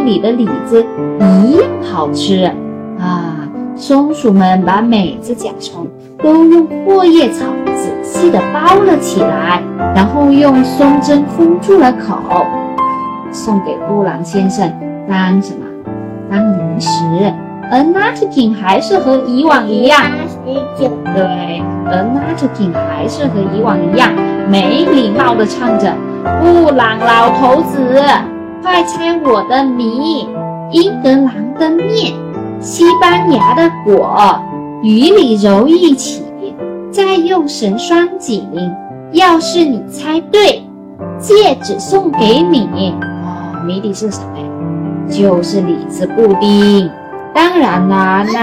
里的李子一样好吃啊！松鼠们把每只甲虫都用阔叶草仔细地包了起来，然后用松针封住了口，送给布朗先生当什么？当零食。而 Nutkin 还是和以往一样，对，而 Nutkin 还是和以往一样，没礼貌地唱着：布朗老头子，快猜我的谜！英格兰的面，西班牙的果，雨里揉一起，再用绳拴紧。要是你猜对，戒指送给你。谜底是什么呀？就是李子布丁。当然啦，那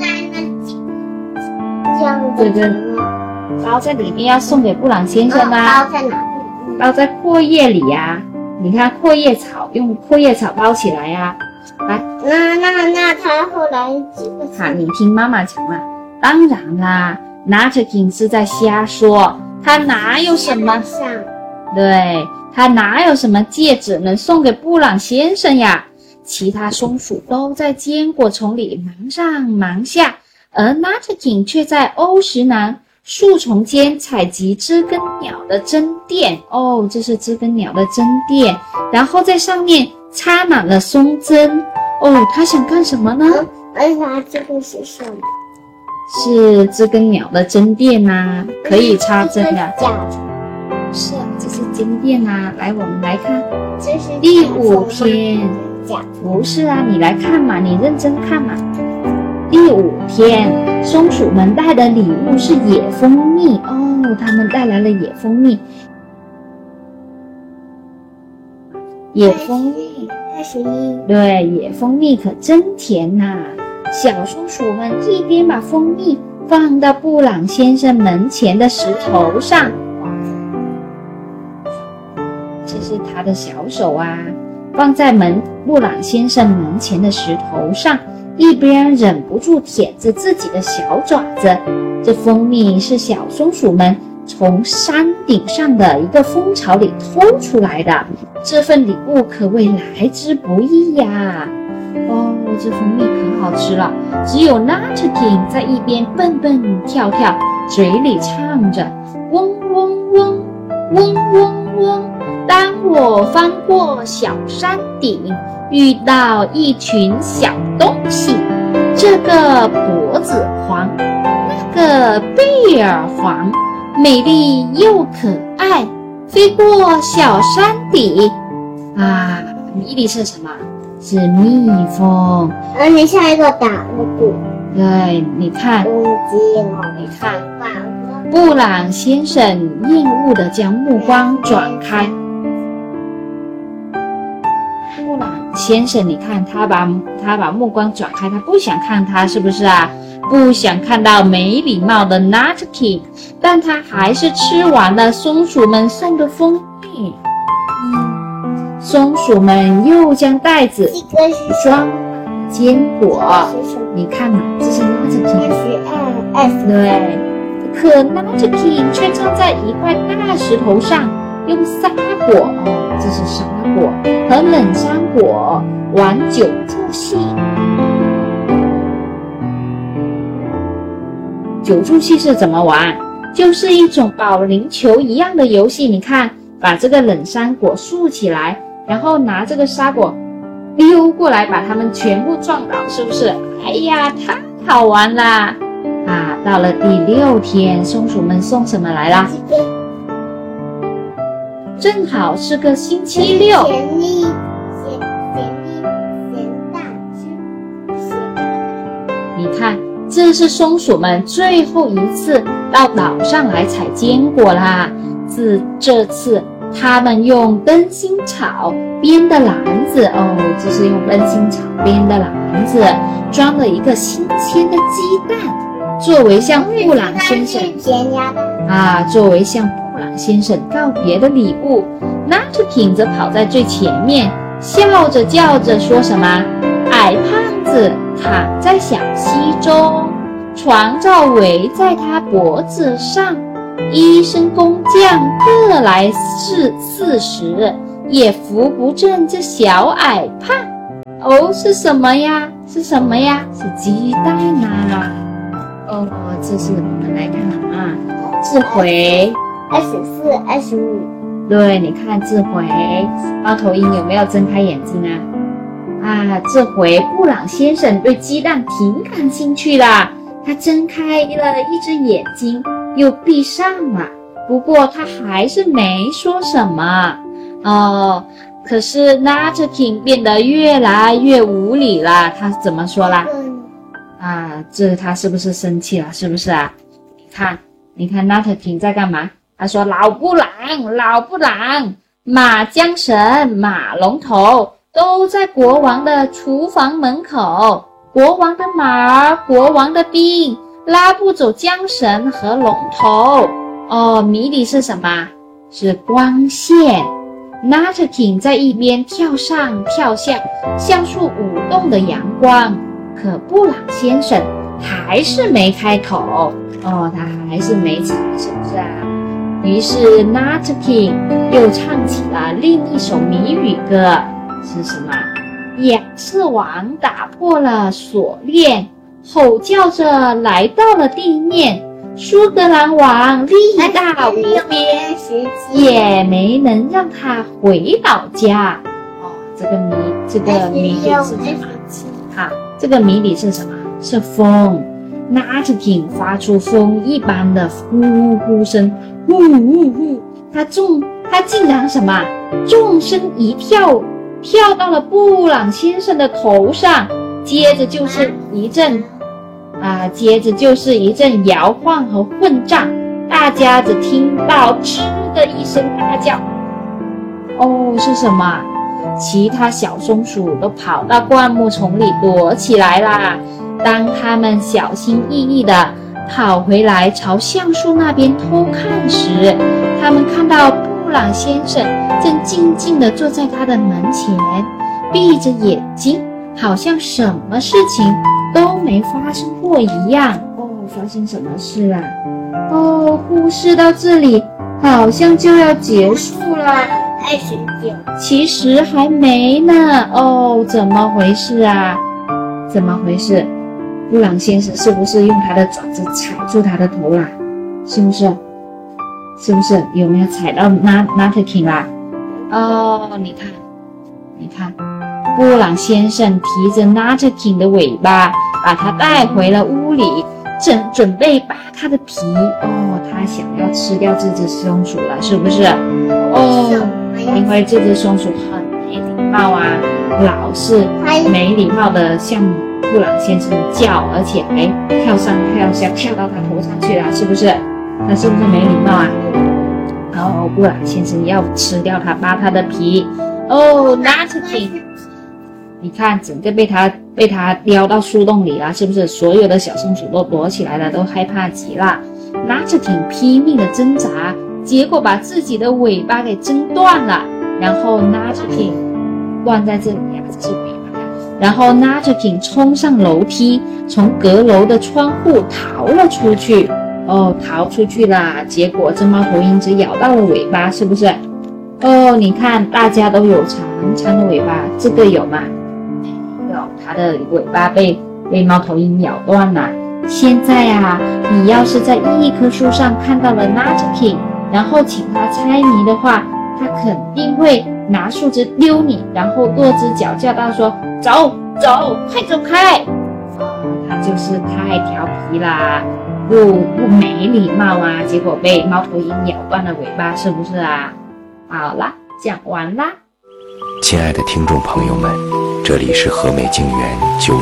这个包在里面要送给布朗先生啊。 包在哪里？ 包在阔叶里呀。你看阔叶草，用阔叶草包起来呀。来， 那他后来这个好，你听妈妈讲嘛。当然啦 ，Nutkin 是在瞎说，他哪有什么？对，他哪有什么戒指能送给布朗先生呀？其他松鼠都在坚果丛里忙上忙下，而 Nutkin 却在欧石楠树丛间采集知更鸟的针垫。这是知更鸟的针垫，然后在上面插满了松针。他想干什么呢？ 这个是什么？ 是知更鸟的针垫啊，可以插针的。是啊，这是针垫啊。来，我们来看， 这是第5天。不是啊，你来看嘛，你认真看嘛。第5天，松鼠们带的礼物是野蜂蜜。他们带来了野蜂蜜。野蜂蜜 21， 对，野蜂蜜可真甜呐。小松鼠们一边把蜂蜜放到布朗先生门前的石头上，这是他的小手啊，放在布朗先生门前的石头上，一边忍不住舔着自己的小爪子。这蜂蜜是小松鼠们从山顶上的一个蜂巢里偷出来的，这份礼物可谓来之不易呀。这蜂蜜可好吃了，只有 Nutkin 在一边蹦蹦跳跳，嘴里唱着嗡嗡嗡，嗡嗡嗡。当我翻过小山顶，遇到一群小东西，这个脖子黄，那个背儿黄，美丽又可爱，飞过小山顶。谜底是什么？是蜜蜂。 你下一个打了鼓。 对，你看，你看，布朗先生厌恶地将目光转开。布朗先生，你看他把目光转开，他不想看他，是不是啊？不想看到没礼貌的 Nutkin， 但他还是吃完了松鼠们送的蜂蜜。松鼠们又将袋子装坚果。你看嘛，这是 Nutkin。对，可 Nutkin 却站在一块大石头上，用沙果，这是沙果和冷杉果玩9柱戏。9柱戏是怎么玩？就是一种保龄球一样的游戏。你看，把这个冷杉果竖起来，然后拿这个沙果溜过来，把它们全部撞倒，是不是？哎呀，太好玩啦！到了第6天，松鼠们送什么来啦？正好是个星期六。你看，这是松鼠们最后一次到岛上来采坚果啦。这次他们用灯芯草编的篮子，这是用灯芯草编的篮子，装了一个新鲜的鸡蛋，作为向布朗先生告别的礼物。Nutkin 则跑在最前面，笑着叫着说什么：“矮胖子躺在小溪中，床罩围在他脖子上，医生工匠各来40，也扶不正这小矮胖。” 哦，是什么呀？是什么呀？是鸡蛋啊！哦，这是我们来看啊，智慧 24、25。 对，你看智慧，猫头鹰有没有睁开眼睛啊？啊，这回布朗先生对鸡蛋挺感兴趣啦，他睁开了一只眼睛，又闭上了。不过他还是没说什么。哦，可是 Nutkin 变得越来越无理了。他怎么说啦？这他是不是生气了？是不是啊？你看 Nutkin 在干嘛？他说：“老布朗，马缰绳、马龙头都在国王的厨房门口。国王的马，国王的兵，拉不走缰绳和龙头。哦，谜底是什么？是光线。Nutkin 在一边跳上跳下，像束舞动的阳光。可布朗先生还是没开口。哦，他还是没猜，是不是啊？”于是 Nutkin 又唱起了另一首谜语歌，是什么？亚瑟王打破了锁链，吼叫着来到了地面。苏格兰王力大无边，也没能让他回老家。哦，这个谜底是什么？好，这个谜底是什么？是风。Nutkin 发出风一般的呼呼声，呼呼呼！他竟然什么？纵身一跳，跳到了布朗先生的头上，接着就是一阵摇晃和混战，大家只听到吱的一声大叫。哦，是什么？其他小松鼠都跑到灌木丛里躲起来啦。当他们小心翼翼地跑回来朝橡树那边偷看时，他们看到布朗先生正静静地坐在他的门前，闭着眼睛，好像什么事情都没发生过一样。哦，发生什么事啊？哦，故事到这里好像就要结束了。 开始掉， 其实还没呢。哦，怎么回事啊？怎么回事？布朗先生是不是用他的爪子踩住他的头啦？是不是？有没有踩到 Nutkin 啦？哦，你看，布朗先生提着 Nutkin 的尾巴，把他带回了屋里，准备拔他的皮。哦，他想要吃掉这只松鼠了，是不是？哦，因为这只松鼠很没礼貌啊，老是没礼貌的向布朗先生叫，而且还跳上跳下，跳到他头上去了，是不是？他是不是没礼貌啊？然后布朗先生要吃掉他，扒他的皮。哦 ，Nutkin， 你看整个被他叼到树洞里了，是不是？所有的小松鼠都躲起来了，都害怕极了。Nutkin 拼命的挣扎，结果把自己的尾巴给挣断了。然后 Nutkin 断在这里啊，这是尾巴。然后 Nutkin 冲上楼梯，从阁楼的窗户逃了出去。哦，逃出去啦！结果这猫头鹰只咬到了尾巴，是不是？哦，你看大家都有长长的尾巴，这个有吗？没有，它的尾巴被猫头鹰咬断了。现在啊，你要是在一棵树上看到了 Nutkin， 然后请他猜谜的话，他肯定会拿树枝溜你，然后跺只脚叫道说：“走，快走开！”他就是太调皮啦。不没礼貌啊，结果被猫头鹰咬断了尾巴，是不是啊？好啦，讲完啦。 亲爱的听众朋友们，这里是和美静园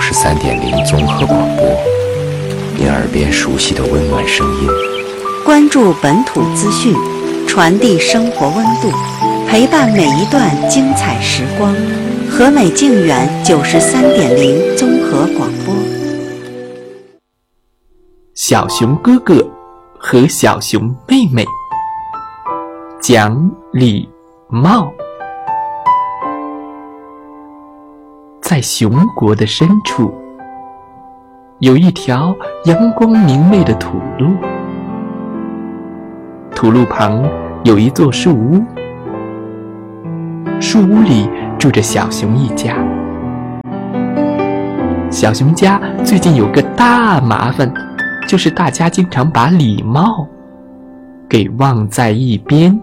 93.0综合广播，您耳边熟悉的温暖声音。 关注本土资讯，传递生活温度，陪伴每一段精彩时光。和美静园93.0综合广播。 小熊哥哥和小熊妹妹讲礼貌。在熊国的深处，有一条阳光明媚的土路，土路旁有一座树屋，树屋里住着小熊一家。 小熊家最近有个大麻烦，就是大家经常把礼貌给忘在一边。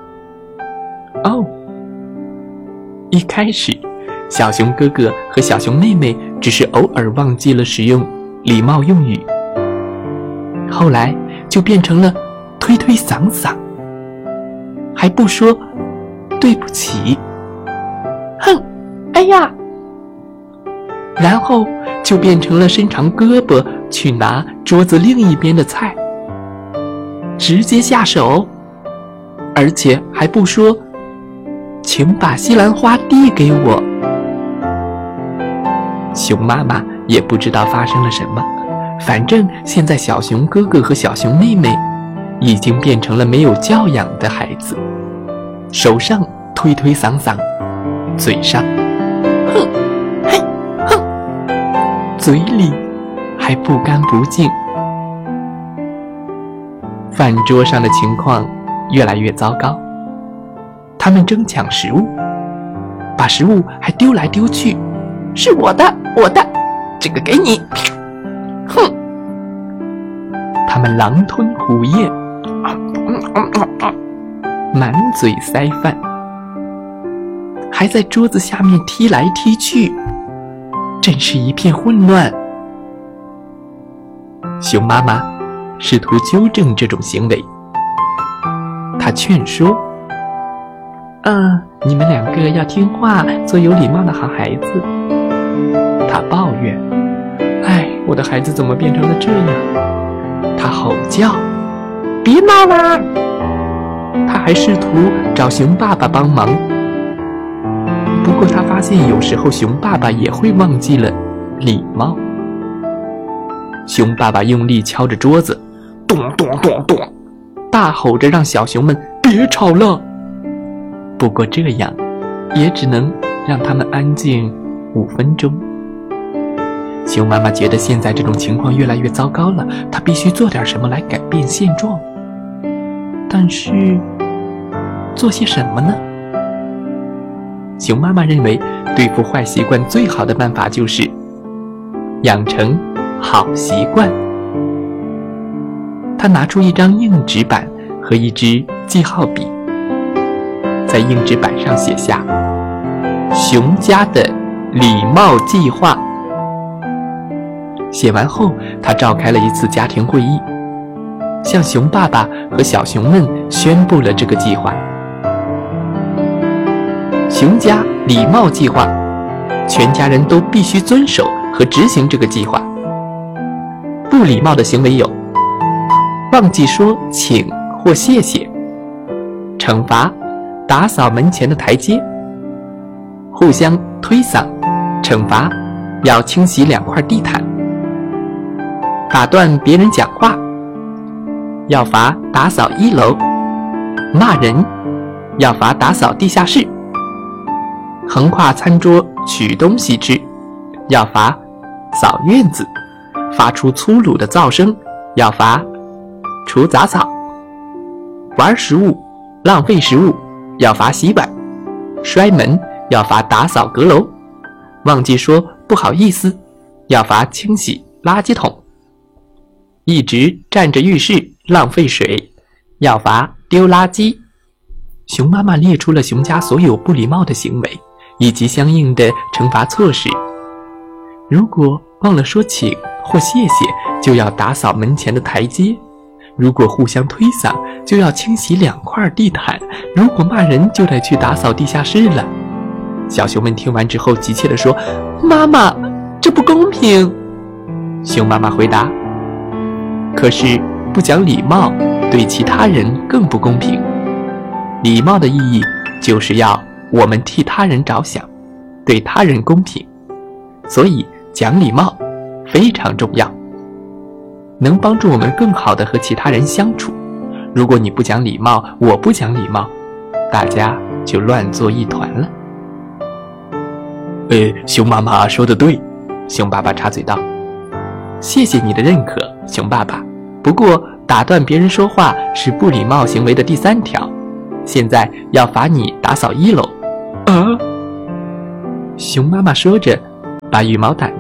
一开始小熊哥哥和小熊妹妹只是偶尔忘记了使用礼貌用语，后来就变成了推推搡搡，还不说对不起，哼，哎呀，然后就变成了伸长胳膊去拿桌子另一边的菜，直接下手，而且还不说请把西兰花递给我。熊妈妈也不知道发生了什么，反正现在小熊哥哥和小熊妹妹已经变成了没有教养的孩子，手上推推搡搡，嘴上哼嘿哼，嘴里还不干不净。饭桌上的情况越来越糟糕，他们争抢食物，把食物还丢来丢去，是我的，我的，这个给你，哼！他们狼吞虎咽，满嘴塞饭，还在桌子下面踢来踢去，真是一片混乱。熊妈妈试图纠正这种行为，她劝说：你们两个要听话，做有礼貌的好孩子。她抱怨：我的孩子怎么变成了这样？她吼叫：别闹啦！她还试图找熊爸爸帮忙，不过她发现有时候熊爸爸也会忘记了礼貌。熊爸爸用力敲着桌子，咚咚咚咚，大吼着让小熊们别吵了。不过这样也只能让他们安静5分钟。熊妈妈觉得现在这种情况越来越糟糕了，她必须做点什么来改变现状。但是做些什么呢？熊妈妈认为对付坏习惯最好的办法就是养成好习惯。她拿出一张硬纸板和一支记号笔，在硬纸板上写下熊家的礼貌计划。写完后，他召开了一次家庭会议，向熊爸爸和小熊们宣布了这个计划。熊家礼貌计划，全家人都必须遵守和执行这个计划。不礼貌的行为有：忘记说请或谢谢，惩罚打扫门前的台阶，互相推搡，惩罚要清洗2块地毯，打断别人讲话，要罚打扫1楼，骂人要罚打扫地下室，横跨餐桌取东西吃，要罚扫院子，发出粗鲁的噪声要罚除杂草，玩食物浪费食物要罚洗碗，摔门要罚打扫阁楼，忘记说不好意思要罚清洗垃圾桶，一直站着浴室浪费水要罚丢垃圾。熊妈妈列出了熊家所有不礼貌的行为以及相应的惩罚措施。如果忘了说请或谢谢，就要打扫门前的台阶；如果互相推搡，就要清洗2块地毯；如果骂人，就得去打扫地下室了。小熊们听完之后急切地说：妈妈，这不公平。熊妈妈回答：可是不讲礼貌对其他人更不公平。礼貌的意义就是要我们替他人着想，对他人公平，所以讲礼貌非常重要，能帮助我们更好地和其他人相处。如果你不讲礼貌，我不讲礼貌，大家就乱作一团了。熊妈妈说得对，熊爸爸插嘴道。谢谢你的认可，熊爸爸。不过打断别人说话是不礼貌行为的第3条，现在要罚你打扫1楼。熊妈妈说着，把羽毛掸子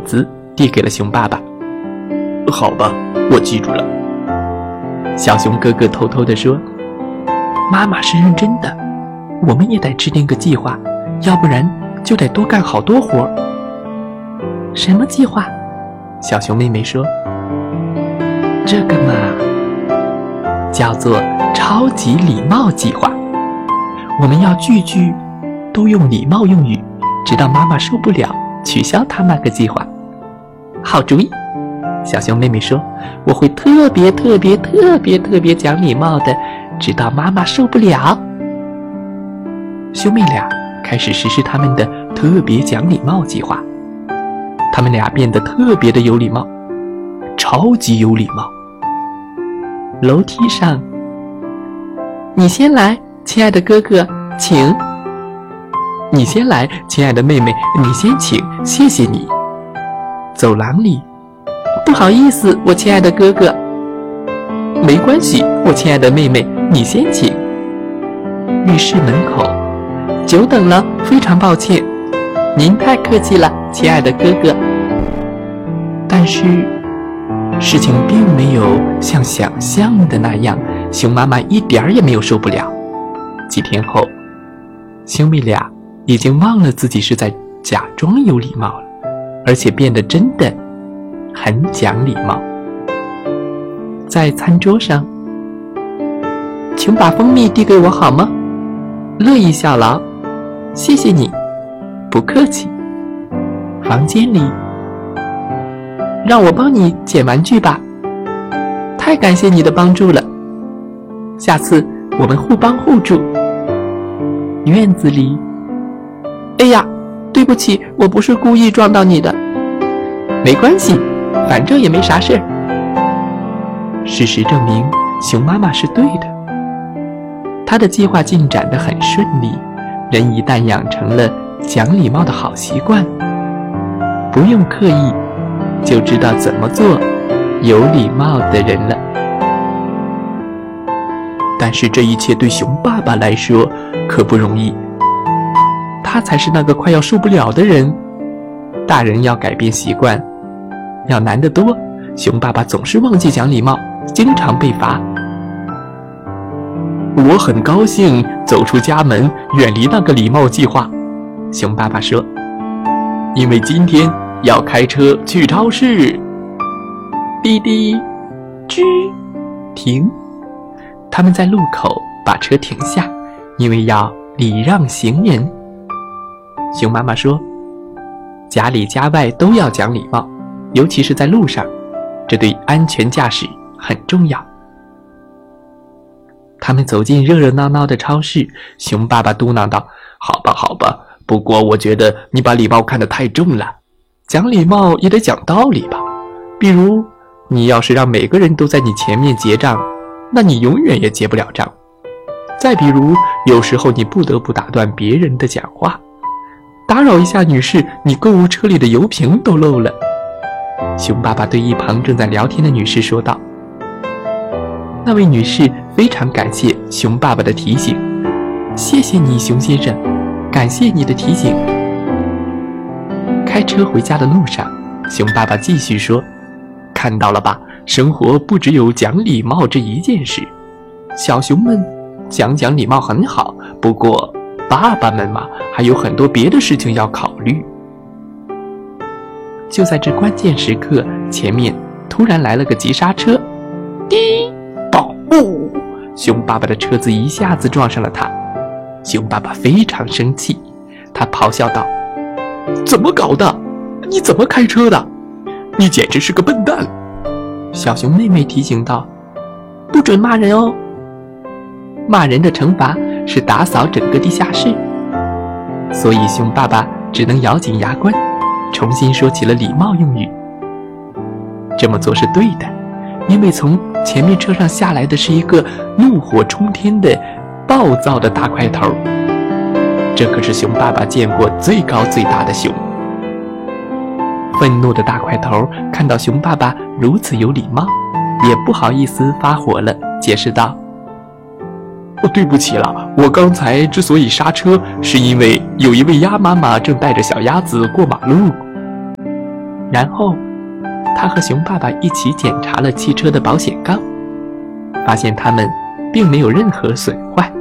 递给了熊爸爸。好吧，我记住了。小熊哥哥偷偷地说，妈妈是认真的，我们也得制定个计划，要不然就得多干好多活。什么计划？小熊妹妹说，这个嘛，叫做超级礼貌计划。我们要句句都用礼貌用语，直到妈妈受不了，取消他那个计划。好主意，小熊妹妹说，我会特别讲礼貌的，直到妈妈受不了。兄妹俩开始实施他们的特别讲礼貌计划，他们俩变得特别的有礼貌，超级有礼貌。楼梯上，你先来，亲爱的哥哥，请。你先来，亲爱的妹妹，你先请，谢谢你。走廊里，不好意思，我亲爱的哥哥。没关系，我亲爱的妹妹，你先请。浴室门口，久等了，非常抱歉。您太客气了，亲爱的哥哥。但是事情并没有像想象的那样，熊妈妈一点儿也没有受不了。几天后，兄妹俩已经忘了自己是在假装有礼貌了，而且变得真的很讲礼貌。在餐桌上，请把蜂蜜递给我好吗？乐意效劳，谢谢你，不客气。房间里，让我帮你捡玩具吧，太感谢你的帮助了，下次我们互帮互助。院子里，哎呀，对不起，我不是故意撞到你的。没关系，反正也没啥事儿。事实证明，熊妈妈是对的。她的计划进展得很顺利，人一旦养成了讲礼貌的好习惯，不用刻意，就知道怎么做有礼貌的人了。但是这一切对熊爸爸来说可不容易，他才是那个快要受不了的人。大人要改变习惯，要难得多。熊爸爸总是忘记讲礼貌，经常被罚。我很高兴走出家门，远离那个礼貌计划，熊爸爸说，因为今天要开车去超市。滴滴，吱，停。他们在路口把车停下，因为要礼让行人。熊妈妈说，家里家外都要讲礼貌，尤其是在路上，这对安全驾驶很重要。他们走进热热闹闹的超市，熊爸爸嘟囔道，好吧，不过我觉得你把礼貌看得太重了，讲礼貌也得讲道理吧。比如你要是让每个人都在你前面结账，那你永远也结不了账。再比如有时候你不得不打断别人的讲话，打扰一下女士，你购物车里的油瓶都漏了。熊爸爸对一旁正在聊天的女士说道。那位女士非常感谢熊爸爸的提醒，谢谢你，熊先生，感谢你的提醒。开车回家的路上，熊爸爸继续说，看到了吧，生活不只有讲礼貌这一件事，小熊们讲礼貌很好，不过爸爸们嘛，还有很多别的事情要考虑。就在这关键时刻，前面突然来了个急刹车，滴咚，熊爸爸的车子一下子撞上了他。熊爸爸非常生气，他咆哮道，怎么搞的？你怎么开车的？你简直是个笨蛋。小熊妹妹提醒道，不准骂人哦，骂人的惩罚是打扫整个地下室。所以熊爸爸只能咬紧牙关，重新说起了礼貌用语。这么做是对的，因为从前面车上下来的是一个怒火冲天的暴躁的大块头，这可是熊爸爸见过最高最大的熊。愤怒的大块头看到熊爸爸如此有礼貌，也不好意思发火了，解释道，对不起了，我刚才之所以刹车，是因为有一位鸭妈妈正带着小鸭子过马路。 然后他和熊爸爸一起检查了汽车的保险杠，发现它们并没有任何损坏。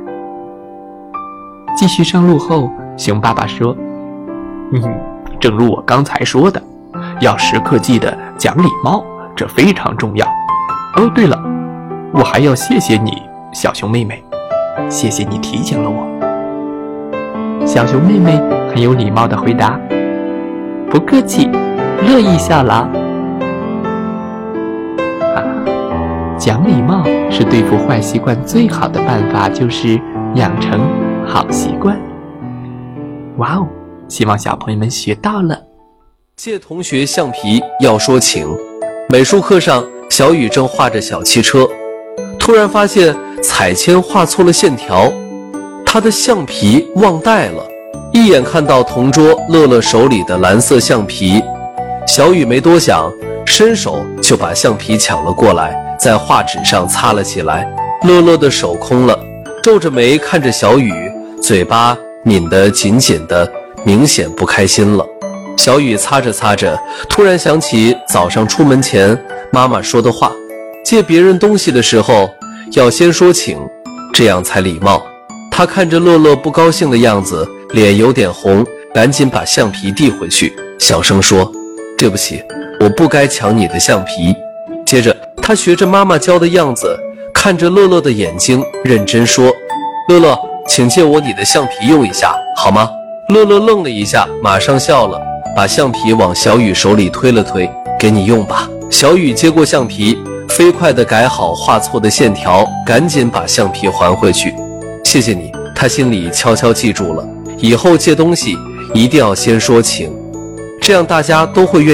继续上路后，熊爸爸说：正如我刚才说的，要时刻记得讲礼貌，这非常重要。哦，对了，我还要谢谢你，小熊妹妹，谢谢你提醒了我。小熊妹妹很有礼貌地回答：不客气，乐意效劳。讲礼貌是对付坏习惯最好的办法，就是养成好习惯。哇哦，希望小朋友们学到了。 借同学橡皮要说请。美术课上，小雨正画着小汽车，突然发现彩铅画错了线条，他的橡皮忘带了。一眼看到同桌乐乐手里的蓝色橡皮，小雨没多想，伸手就把橡皮抢了过来，在画纸上擦了起来。乐乐的手空了，皱着眉看着小雨，嘴巴抿得紧紧的，明显不开心了。小雨擦着擦着，突然想起早上出门前妈妈说的话，借别人东西的时候要先说请，这样才礼貌。他看着乐乐不高兴的样子，脸有点红，赶紧把橡皮递回去，小声说：对不起，我不该抢你的橡皮。接着他学着妈妈教的样子，看着乐乐的眼睛，认真说：乐乐，请借我你的橡皮用一下好吗？乐乐愣了一下，马上笑了，把橡皮往小雨手里推了推：给你用吧。小雨接过橡皮，飞快地改好画错的线条，赶紧把橡皮还回去。谢谢你，他心里悄悄记住了，以后借东西一定要先说请，这样大家都会愿意